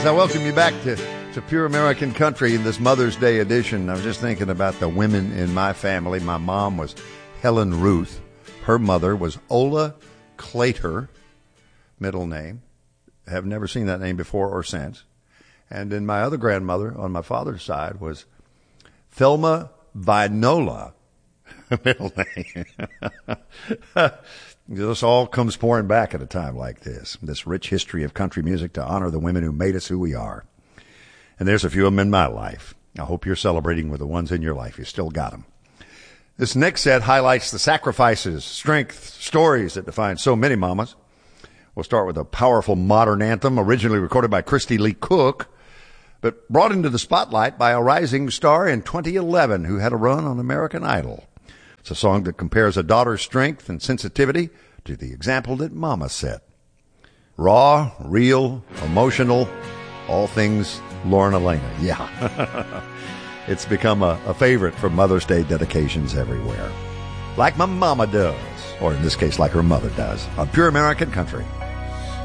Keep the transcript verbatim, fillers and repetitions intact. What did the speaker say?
I welcome you back to, to Pure American Country in this Mother's Day edition. I was just thinking about the women in my family. My mom was Helen Ruth. Her mother was Ola Clater, middle name. Have never seen that name before or since. And then my other grandmother on my father's side was Thelma Vinola, middle name. This all comes pouring back at a time like this, this rich history of country music to honor the women who made us who we are. And there's a few of them in my life. I hope you're celebrating with the ones in your life. You still got them. This next set highlights the sacrifices, strength, stories that define so many mamas. We'll start with a powerful modern anthem originally recorded by Christy Lee Cook, but brought into the spotlight by a rising star in twenty eleven who had a run on American Idol. It's a song that compares a daughter's strength and sensitivity to the example that Mama set. Raw, real, emotional, all things Lauren Elena. Yeah. It's become a, a favorite for Mother's Day dedications everywhere. Like my mama does, or in this case, like her mother does, on Pure American Country.